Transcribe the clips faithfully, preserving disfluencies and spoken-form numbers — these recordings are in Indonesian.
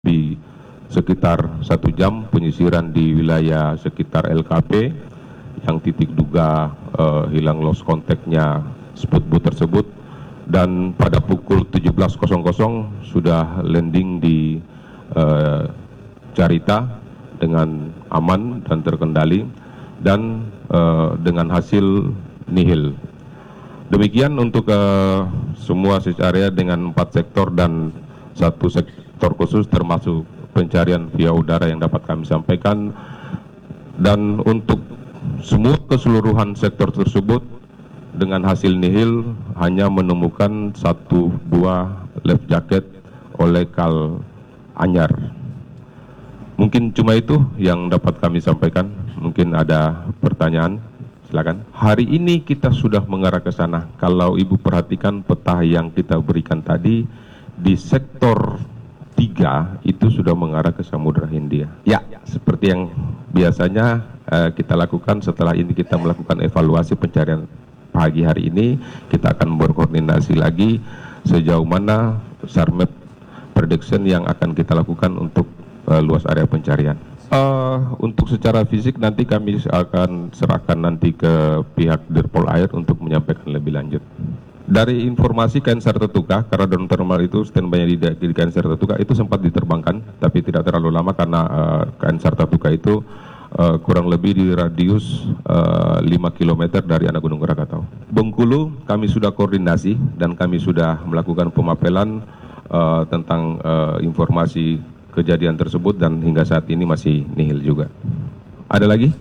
di sekitar satu jam penyisiran di wilayah sekitar L K P yang titik duga uh, hilang lost kontaknya speedboat tersebut, dan pada pukul tujuh belas sudah landing di uh, Carita dengan aman dan terkendali dan uh, dengan hasil nihil. Demikian untuk uh, semua secara dengan empat sektor dan satu sektor khusus termasuk pencarian via udara yang dapat kami sampaikan. Dan untuk semua keseluruhan sektor tersebut dengan hasil nihil hanya menemukan satu buah life jacket oleh Kal Anyar. Mungkin cuma itu yang dapat kami sampaikan. Mungkin ada pertanyaan, silakan. Hari ini kita sudah mengarah ke sana. Kalau Ibu perhatikan peta yang kita berikan tadi, di sektor tiga itu sudah mengarah ke Samudra Hindia. Ya, seperti yang biasanya uh, kita lakukan setelah ini kita melakukan evaluasi pencarian pagi hari ini, kita akan berkoordinasi lagi sejauh mana SARMAP prediction yang akan kita lakukan untuk uh, luas area pencarian. Uh, untuk secara fisik nanti kami akan serahkan nanti ke pihak Dirpol Air untuk menyampaikan lebih lanjut. Dari informasi K N S A R Tetuka, karena drone thermal itu standby di, di K N S A R Tetuka itu sempat diterbangkan, tapi tidak terlalu lama karena uh, K N S A R Tetuka itu uh, kurang lebih di radius uh, lima kilometer dari anak Gunung Krakatau. Bengkulu kami sudah koordinasi dan kami sudah melakukan pemapelan uh, tentang uh, informasi kejadian tersebut dan hingga saat ini masih nihil juga. Ada lagi?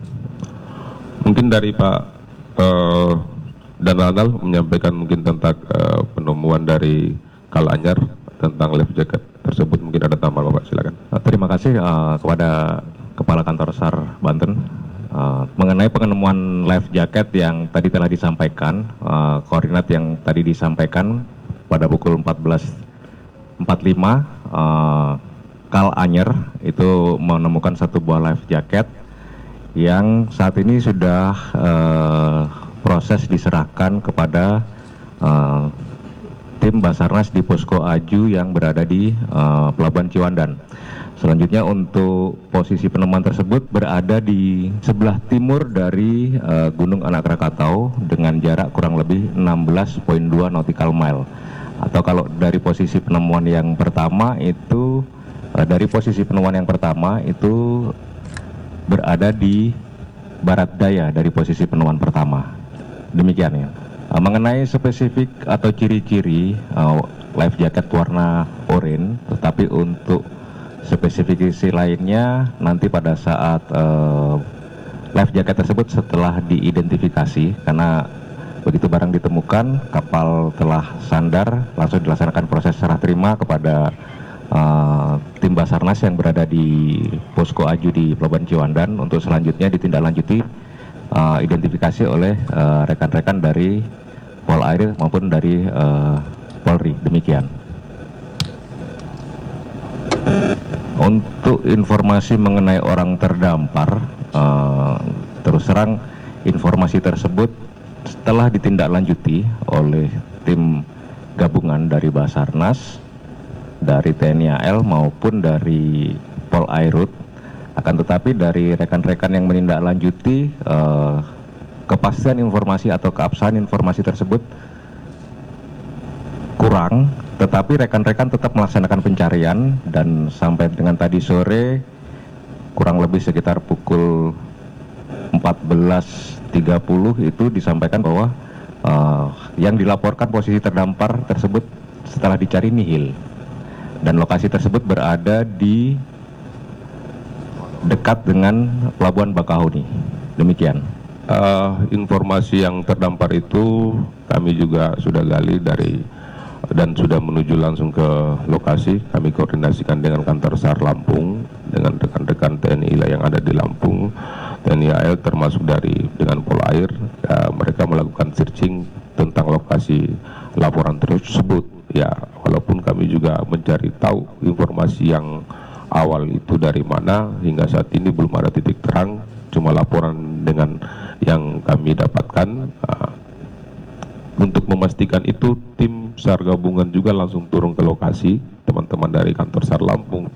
Mungkin dari Pak uh, dan Ranal menyampaikan mungkin tentang uh, penemuan dari Kal Anyar tentang life jacket tersebut. Mungkin ada tambahan Bapak, silakan. Uh, terima kasih uh, kepada Kepala Kantor SAR Banten uh, mengenai penemuan life jacket yang tadi telah disampaikan, uh, koordinat yang tadi disampaikan pada pukul empat belas empat puluh lima, uh, Kal Anyar itu menemukan satu buah life jacket yang saat ini sudah uh, proses diserahkan kepada uh, tim Basarnas di Posko Aju yang berada di uh, Pelabuhan Ciwandan. Selanjutnya untuk posisi penemuan tersebut berada di sebelah timur dari uh, Gunung Anak Krakatau dengan jarak kurang lebih enam belas koma dua nautical mile. Atau kalau dari posisi penemuan yang pertama itu uh, dari posisi penemuan yang pertama itu berada di barat daya dari posisi penemuan pertama. Demikian ya. Uh, mengenai spesifik atau ciri-ciri uh, life jacket warna oranye, tetapi untuk spesifikasi lainnya nanti pada saat uh, life jacket tersebut setelah diidentifikasi, karena begitu barang ditemukan kapal telah sandar, langsung dilaksanakan proses serah terima kepada uh, tim Basarnas yang berada di Posko Aju di Pelabuhan Ciwandan untuk selanjutnya ditindaklanjuti Uh, identifikasi oleh uh, rekan-rekan dari Pol Air maupun dari uh, Polri. Demikian. Untuk informasi mengenai orang terdampar, uh, terus terang informasi tersebut setelah ditindaklanjuti oleh tim gabungan dari Basarnas, dari T N I A L maupun dari Pol Airut. Akan tetapi dari rekan-rekan yang menindaklanjuti eh, kepastian informasi atau keabsahan informasi tersebut kurang, tetapi rekan-rekan tetap melaksanakan pencarian dan sampai dengan tadi sore kurang lebih sekitar pukul empat belas tiga puluh itu disampaikan bahwa eh, yang dilaporkan posisi terdampar tersebut setelah dicari nihil dan lokasi tersebut berada di dekat dengan Pelabuhan Bakahuni. Demikian. Uh, informasi yang terdampar itu kami juga sudah gali dari dan sudah menuju langsung ke lokasi. Kami koordinasikan dengan kantor SAR Lampung, dengan rekan-rekan T N I yang ada di Lampung, T N I A L termasuk dari dengan Pol Air. Ya, mereka melakukan searching tentang lokasi laporan tersebut. Ya, walaupun kami juga mencari tahu informasi yang awal itu dari mana, hingga saat ini belum ada titik terang, cuma laporan dengan yang kami dapatkan. Uh, untuk memastikan itu tim SAR gabungan juga langsung turun ke lokasi teman-teman dari kantor SAR Lampung